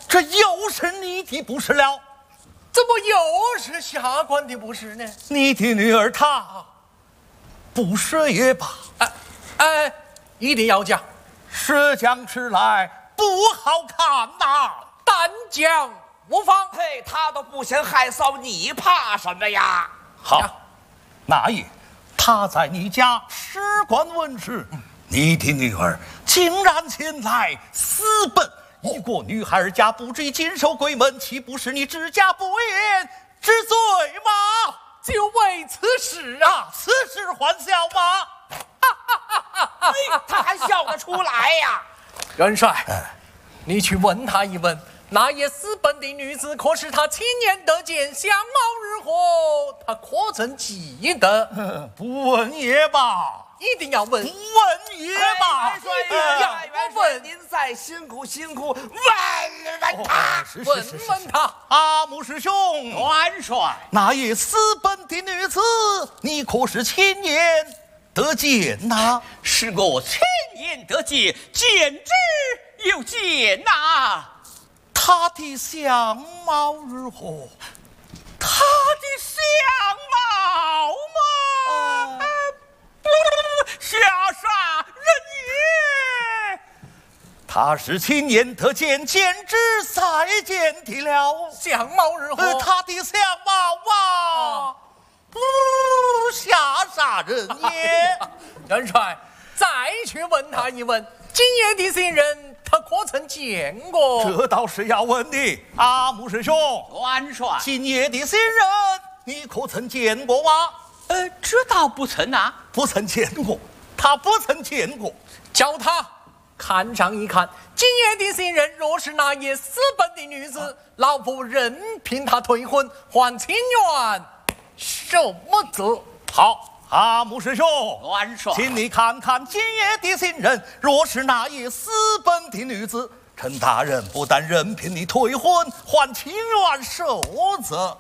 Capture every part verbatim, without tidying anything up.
这又是你的不是了？ 怎么又是下官的不是呢？ 你的女儿她不是也罢。 哎哎，一定要讲， 是讲出来不好看呐。 但讲无妨。 嘿，他都不嫌害臊，你怕什么呀？ 好，那夜他在你家使馆问事，你的女儿竟然前来私奔。一个女孩家不知谨守闺门，岂不是你指甲不严之罪吗？ 就为此事啊， 此事还笑吗？ 哎，他还笑得出来呀？ 元帅，你去问他一问，那夜私奔的女子可是他亲眼得见，相貌如何？他可曾记得？ 不问也罢。 一定要问， 不问也罢。 元帅呀，元帅，您再辛苦辛苦，问问他， 问问他。 阿母师兄， 元帅， 那夜私奔的女子，你可是亲眼得见呐？ 是我亲眼得见，见之又见呐。 她的相貌如何？ 她的相貌嘛，呃吓傻人也。 他是亲眼得见，见之再见的了。 相貌如何？ 呃、他的相貌啊，不吓傻人也。 元帅，再去问他一问，今夜的行人，他可曾见过？ 这倒是要问的，阿母师兄。 元帅， 今夜的行人，你可曾见过吗？ 呃，这倒不曾啊， 不曾见过，他不曾见过。 叫他看上一看，今夜的行人若是那夜私奔的女子，啊、老夫任凭他退婚还清源，什么责？ 好，阿母师兄， 元帅， 请你看看今夜的行人，若是那夜私奔的女子，陈大人不但任凭你退婚还清源受责。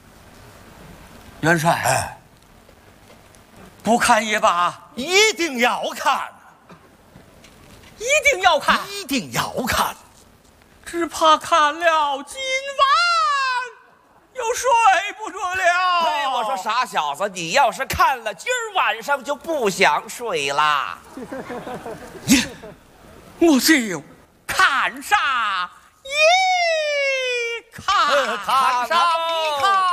元帅， 哎。 不看也罢， 一定要看， 一定要看， 一定要看， 只怕看了今晚又睡不着了。 哎，我说傻小子，你要是看了，今儿晚上就不想睡啦。 耶，我就看上一看， 呃、看上一看。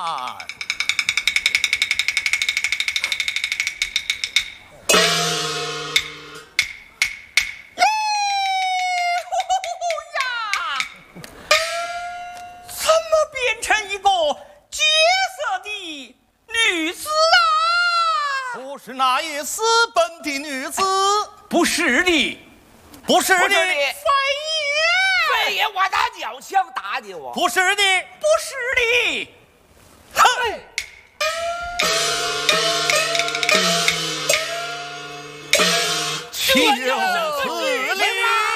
变成一个绝色的女子啊！ 不是那夜私奔的女子， 不是的， 不是的， 非也， 非也，我拿鸟枪打你我！ 不是的， 不是的， 哼！岂有此理！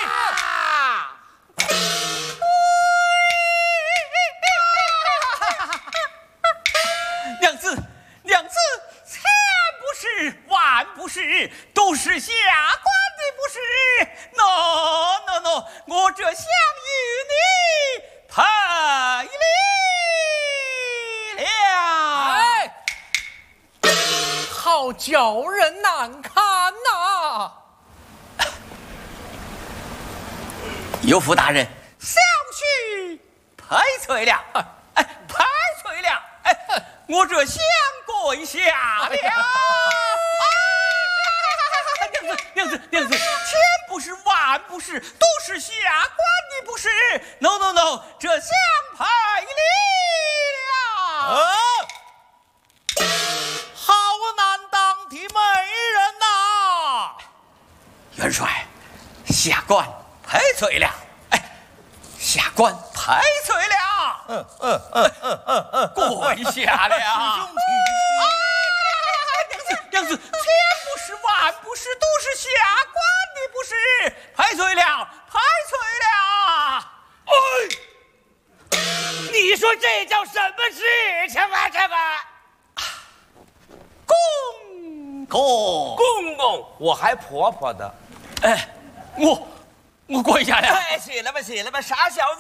娘子，娘子，千不是万不是，都是下官的不是。喏喏喏，我这想与你赔礼了。 哎，好叫人难看呐、啊！ 有福大人，想去赔罪了，哎，赔罪了，哎，我这想跪下了。娘子，娘子，娘子，千不是万不是，都是下官的不是。no no no， 这想赔礼了。 啊！好难当的美人呐、啊！ 元帅，下官赔罪了。哎，下官赔罪了。 嗯嗯嗯嗯嗯嗯， 跪下了。 兄弟。 娘子，娘子，千不是万不是，都是下官的不是。赔罪了，赔罪了。 哎，你说这叫什么事情啊？这个公公公公，我还婆婆的。 哎，我我跪下了。 哎，起来吧，起来吧，傻小子。